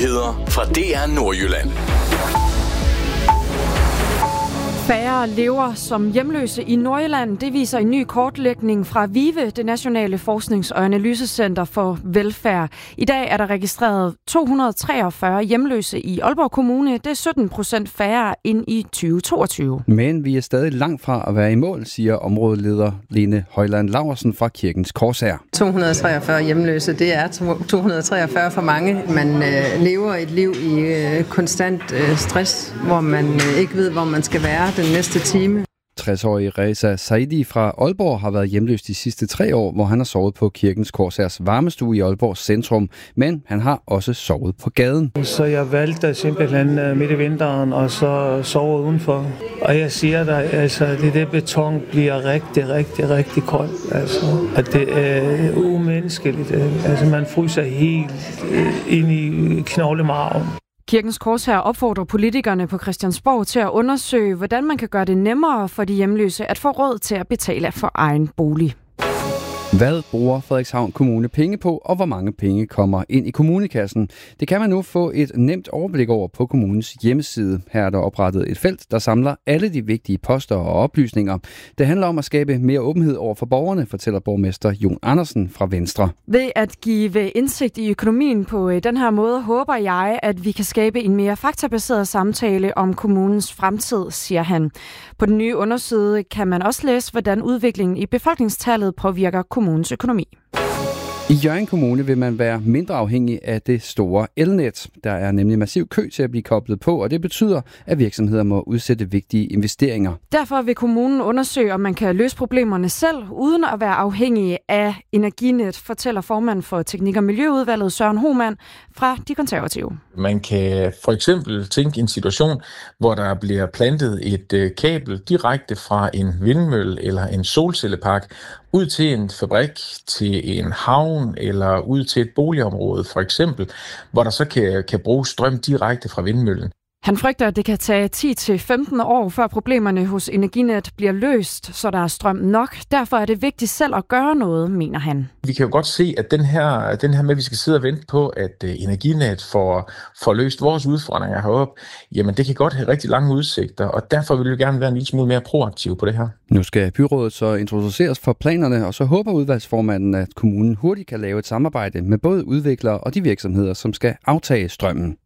Nyheder fra DR Nordjylland. Færre lever som hjemløse i Nordjylland. Det viser en ny kortlægning fra VIVE, det Nationale Forsknings- og Analysecenter for Velfærd. I dag er der registreret 243 hjemløse i Aalborg Kommune. Det er 17% færre end i 2022. Men vi er stadig langt fra at være i mål, siger områdeleder Lene Højland Laursen fra Kirkens Korshær. 243 hjemløse, det er 243 for mange. Man lever et liv i konstant stress, hvor man ikke ved, hvor man skal være den næste time. 60-årige Reza Saidi fra Aalborg har været hjemløs de sidste 3 år, hvor han har sovet på Kirkens Korshærs varmestue i Aalborg centrum, men han har også sovet på gaden. Så jeg valgte simpelthen midt i vinteren og så sove udenfor. Og jeg siger dig, altså det der beton bliver rigtig koldt. Altså, og det er umenneskeligt. Altså man fryser helt ind i knoglemarven. Kirkens Korshær opfordrer politikerne på Christiansborg til at undersøge, hvordan man kan gøre det nemmere for de hjemløse at få råd til at betale for egen bolig. Hvad bruger Frederikshavn Kommune penge på, og hvor mange penge kommer ind i kommunekassen? Det kan man nu få et nemt overblik over på kommunens hjemmeside. Her er der oprettet et felt, der samler alle de vigtige poster og oplysninger. Det handler om at skabe mere åbenhed over for borgerne, fortæller borgmester Jon Andersen fra Venstre. Ved at give indsigt i økonomien på den her måde, håber jeg, at vi kan skabe en mere faktabaseret samtale om kommunens fremtid, siger han. På den nye underside kan man også læse, hvordan udviklingen i befolkningstallet påvirker kommunens økonomi. I Hjørring Kommune vil man være mindre afhængig af det store elnet. Der er nemlig massiv kø til at blive koblet på, og det betyder, at virksomheder må udsætte vigtige investeringer. Derfor vil kommunen undersøge, om man kan løse problemerne selv, uden at være afhængig af Energinet, fortæller formand for Teknik- og Miljøudvalget Søren Hohmann fra De Konservative. Man kan for eksempel tænke en situation, hvor der bliver plantet et kabel direkte fra en vindmølle eller en solcellepark ud til en fabrik, til en havn eller ud til et boligområde for eksempel, hvor der så kan bruges strøm direkte fra vindmøllen. Han frygter, at det kan tage 10-15 år, før problemerne hos Energinet bliver løst, så der er strøm nok. Derfor er det vigtigt selv at gøre noget, mener han. Vi kan jo godt se, at den her med, at vi skal sidde og vente på, at Energinet får løst vores udfordringer heroppe, jamen det kan godt have rigtig lange udsigter, og derfor vil vi gerne være en lille smule mere proaktiv på det her. Nu skal byrådet så introduceres for planerne, og så håber udvalgsformanden, at kommunen hurtigt kan lave et samarbejde med både udviklere og de virksomheder, som skal aftage strømmen.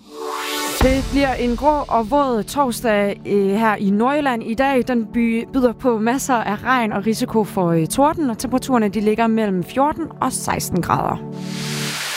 Det bliver en grå og våd torsdag her i Nordjylland i dag. Den byder på masser af regn og risiko for torden, og temperaturerne de ligger mellem 14 og 16 grader.